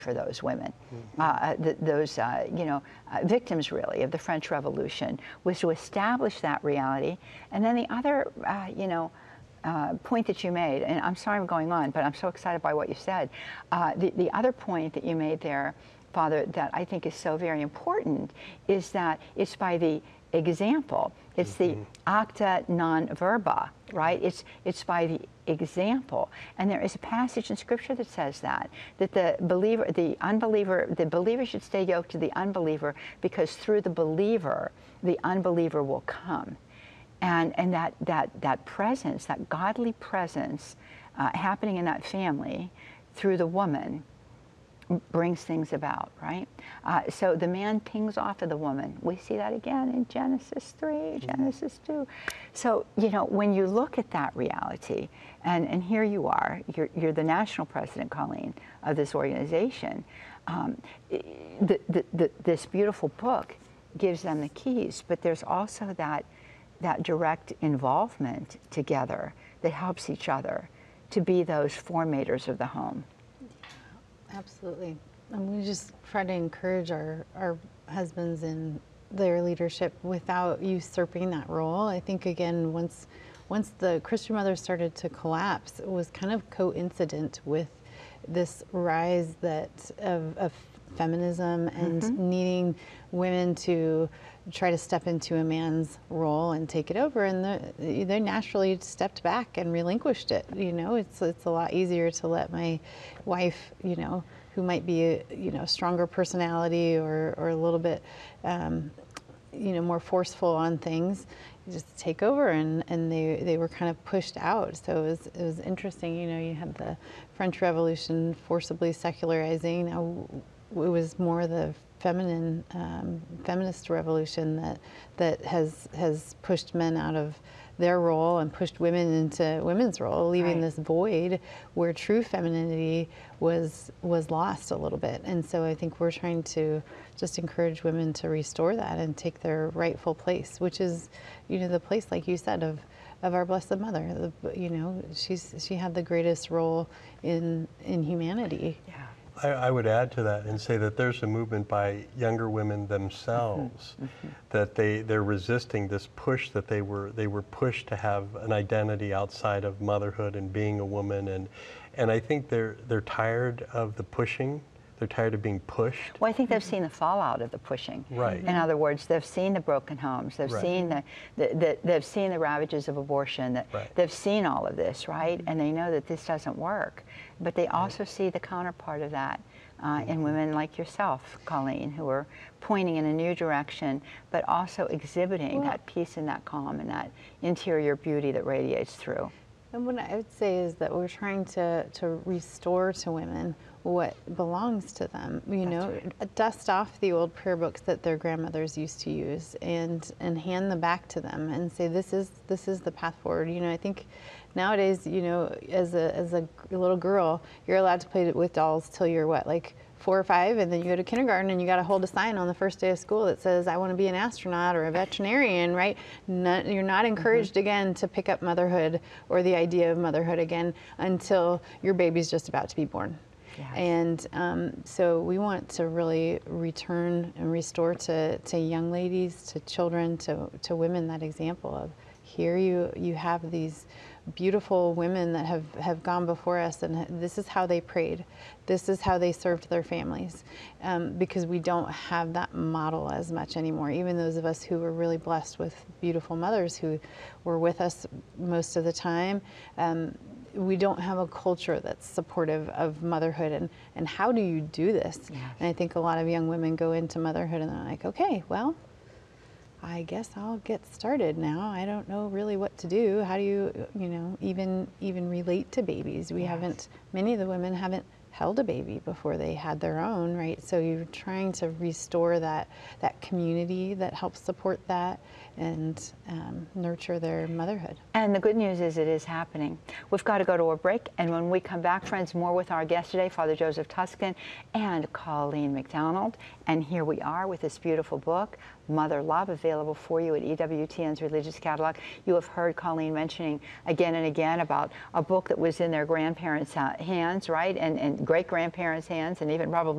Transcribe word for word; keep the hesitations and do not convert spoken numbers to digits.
for those women, mm-hmm. uh, th those uh, you know uh, victims really of the French Revolution, was to establish that reality. And then the other uh, you know uh, point that you made, and I'm sorry I'm going on, but I'm so excited by what you said. Uh, the the other point that you made there, Father, that I think is so very important, is that it's by the example. It's mm-hmm. the acta non verba, right? It's it's by the example. And there is a passage in Scripture that says that that the believer, the unbeliever, the believer should stay yoked to the unbeliever, because through the believer, the unbeliever will come. And and that that that presence, that godly presence, uh, happening in that family through the woman, brings things about, right? Uh, so the man pings off of the woman. We see that again in Genesis three, Genesis two. So, you know, when you look at that reality, and, and here you are, you're, you're the national president, Colleen, of this organization, um, the, the, the, this beautiful book gives them the keys, but there's also that, that direct involvement together that helps each other to be those formators of the home. Absolutely. And we just try to encourage our, our husbands in their leadership without usurping that role. I think, again, once once the Christian Mother started to collapse, it was kind of coincident with this rise that of, of feminism and mm-hmm. needing women to try to step into a man's role and take it over, and the, they naturally stepped back and relinquished it. You know, it's it's a lot easier to let my wife, you know, who might be a, you know, stronger personality or or a little bit, um, you know, more forceful on things, just take over, and and they they were kind of pushed out. So it was it was interesting. You know, you had the French Revolution forcibly secularizing. Now it was more the feminine um, feminist revolution that that has has pushed men out of their role and pushed women into women's role, leaving right. this void where true femininity was was lost a little bit. And so I think we're trying to just encourage women to restore that and take their rightful place, which is, you know, the place, like you said, of of our Blessed Mother. The, you know, she's she had the greatest role in in humanity. Yeah. I, I would add to that and say that there's a movement by younger women themselves mm-hmm. Mm-hmm. that they they're resisting this push that they were they were pushed to have an identity outside of motherhood and being a woman, and and I think they're they're tired of the pushing. They're tired of being pushed. Well, I think they've seen the fallout of the pushing. Right. In other words, they've seen the broken homes. They've right. seen the, the, the they've seen the ravages of abortion. That right. They've seen all of this, right? Mm-hmm. And they know that this doesn't work. But they also right. see the counterpart of that uh, mm-hmm. in women like yourself, Colleen, who are pointing in a new direction, but also exhibiting well, that peace and that calm and that interior beauty that radiates through. And what I would say is that we're trying to, to restore to women what belongs to them, you That's know, right. dust off the old prayer books that their grandmothers used to use, and and hand them back to them and say, this is this is the path forward. You know, I think nowadays, you know, as a as a little girl, you're allowed to play with dolls till you're what, like four or five, and then you go to kindergarten and you got to hold a sign on the first day of school that says, I want to be an astronaut or a veterinarian, right? Not, you're not encouraged mm-hmm. again to pick up motherhood or the idea of motherhood again until your baby's just about to be born. Yes. And um, so we want to really return and restore to, to young ladies, to children, to, to women, that example of here you, you have these beautiful women that have, have gone before us, and this is how they prayed. This is how they served their families, um, because we don't have that model as much anymore. Even those of us who were really blessed with beautiful mothers who were with us most of the time, um, we don't have a culture that's supportive of motherhood, and, and how do you do this? Yes. And I think a lot of young women go into motherhood and they're like, okay, well, I guess I'll get started now. I don't know really what to do. How do you, you know, even even relate to babies? We yes. haven't, many of the women haven't held a baby before they had their own, right? So you're trying to restore that that community that helps support that and um, nurture their motherhood. And the good news is it is happening. We've got to go to a break, and when we come back, friends, more with our guest today, Father Joseph Tuscan and Colleen McDonald. And here we are with this beautiful book, Mother Love, available for you at E W T N's Religious Catalog. You have heard Colleen mentioning again and again about a book that was in their grandparents' hands, right, and, and great-grandparents' hands, and even probably